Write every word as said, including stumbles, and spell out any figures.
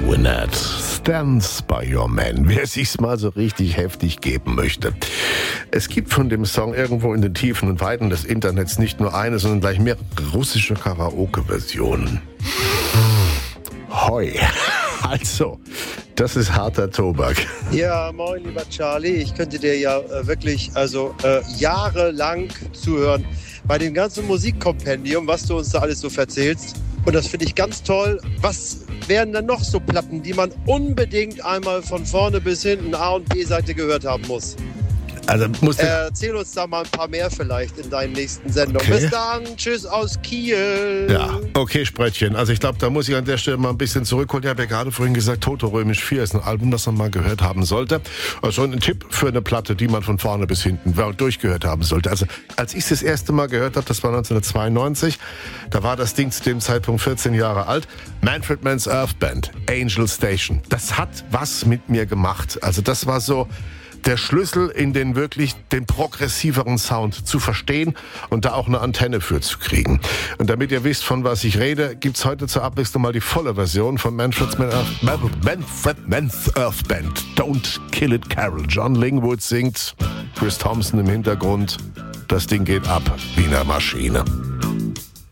Winnet stands by your man, wer sich's mal so richtig heftig geben möchte. Es gibt von dem Song irgendwo in den Tiefen und Weiten des Internets nicht nur eine, sondern gleich mehrere russische Karaoke-Versionen. Hoi. Also, das ist harter Tobak. Ja, moin, lieber Charlie. Ich könnte dir ja äh, wirklich also äh, jahrelang zuhören bei dem ganzen Musikkompendium, was du uns da alles so erzählst. Und das finde ich ganz toll. Was wären denn noch so Platten, die man unbedingt einmal von vorne bis hinten A- und B-Seite gehört haben muss? Also musste Erzähl uns da mal ein paar mehr vielleicht in deinen nächsten Sendungen. Okay. Bis dann, tschüss aus Kiel. Ja, okay, Sprettchen. Also ich glaube, da muss ich an der Stelle mal ein bisschen zurückholen. Ich habe ja gerade vorhin gesagt, Toto Römisch vier ist ein Album, das man mal gehört haben sollte. Also ein Tipp für eine Platte, die man von vorne bis hinten durchgehört haben sollte. Also als ich es das erste Mal gehört habe, das war neunzehnhundertzweiundneunzig, da war das Ding zu dem Zeitpunkt vierzehn Jahre alt. Manfred Mann's Earth Band, Angel Station. Das hat was mit mir gemacht. Also das war so der Schlüssel in den wirklich den progressiveren Sound zu verstehen und da auch eine Antenne für zu kriegen. Und damit ihr wisst, von was ich rede, gibt's heute zur Abwechslung mal die volle Version von Manfred Mann's Earth Band. Don't Kill It Carol. John Lingwood singt, Chris Thompson im Hintergrund. Das Ding geht ab wie eine Maschine.